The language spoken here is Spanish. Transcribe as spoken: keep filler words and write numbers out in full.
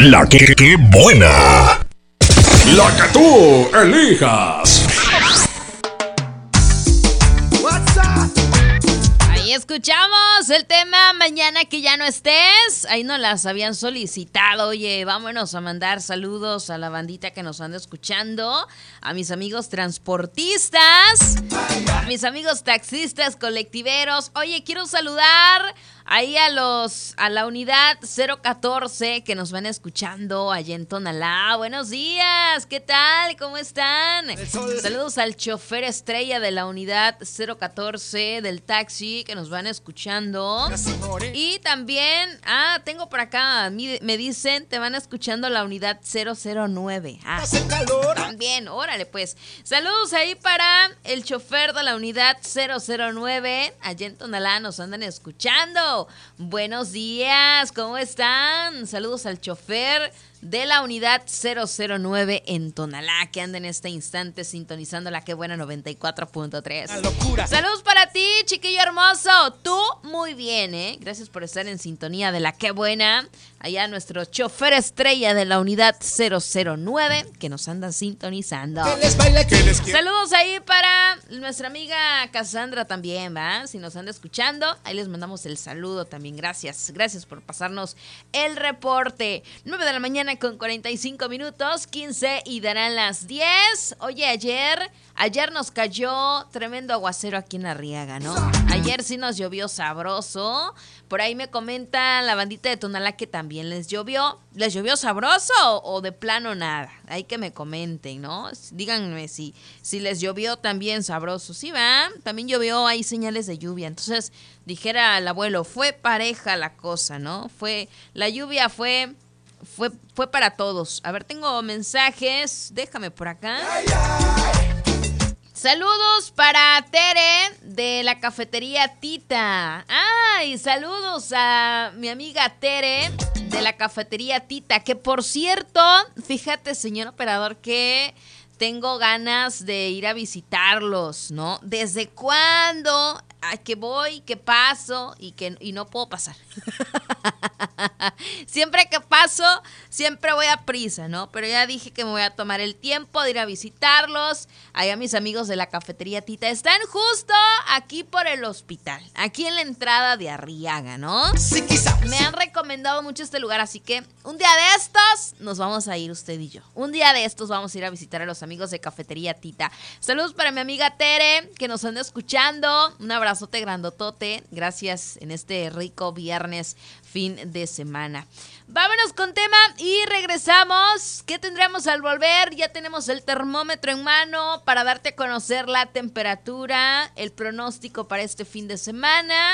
La que, que buena. La que tú elijas. Ahí escuchamos el tema Mañana que ya no estés. Ahí nos las habían solicitado. Oye, vámonos a mandar saludos a la bandita que nos anda escuchando, a mis amigos transportistas, a mis amigos taxistas, colectiveros. Oye, quiero saludar ahí a los a la unidad cero catorce que nos van escuchando allá en Tonalá. Buenos días, ¿qué tal? ¿Cómo están? Saludos al chofer estrella de la unidad cero catorce del taxi que nos van escuchando. Y también, ah, tengo por acá, me dicen, te van escuchando la unidad cero cero nueve. Ah, también, órale pues. Saludos ahí para el chofer de la unidad cero cero nueve, allá en Tonalá nos andan escuchando. Buenos días, ¿cómo están? Saludos al chofer de la unidad cero cero nueve en Tonalá, que anda en este instante sintonizando la Que Buena noventa y cuatro punto tres. Saludos para ti, chiquillo hermoso. Tú, muy bien, ¿eh? Gracias por estar en sintonía de la Que Buena. Allá nuestro chofer estrella de la unidad cero cero nueve, que nos anda sintonizando. Que les baile, que les Saludos ahí para nuestra amiga Cassandra también, ¿va? Si nos anda escuchando, ahí les mandamos el saludo también. Gracias, gracias por pasarnos el reporte. nueve de la mañana con cuarenta y cinco minutos, quince y darán las diez. Oye, ayer, ayer nos cayó tremendo aguacero aquí en Arriaga, ¿no? Ayer sí nos llovió sabroso. Por ahí me comenta la bandita de Tonalá que también les llovió. ¿Les llovió sabroso o, o de plano nada? Hay que me comenten, ¿no? Díganme si, si les llovió también sabroso. Sí, va, también llovió, hay señales de lluvia. Entonces, dijera el abuelo, fue pareja la cosa, ¿no? Fue, la lluvia fue... Fue, fue para todos. A ver, tengo mensajes. Déjame por acá. Saludos para Tere de la cafetería Tita. Ay, saludos a mi amiga Tere de la cafetería Tita. Que por cierto, fíjate, señor operador, que tengo ganas de ir a visitarlos, ¿no? ¿Desde cuándo? A que voy, que paso y que y no puedo pasar. Siempre que paso, siempre voy a prisa, ¿no? Pero ya dije que me voy a tomar el tiempo de ir a visitarlos. Allá mis amigos de la cafetería Tita están justo aquí por el hospital, aquí en la entrada de Arriaga, ¿no? Sí, quizás. Me han recomendado mucho este lugar, así que un día de estos nos vamos a ir usted y yo. Un día de estos vamos a ir a visitar a los amigos de cafetería Tita. Saludos para mi amiga Tere, que nos anda escuchando. Un abrazote grandotote. Gracias en este rico viernes, fin de semana. Vámonos con tema y regresamos. ¿Qué tendremos al volver? Ya tenemos el termómetro en mano para darte a conocer la temperatura, el pronóstico para este fin de semana.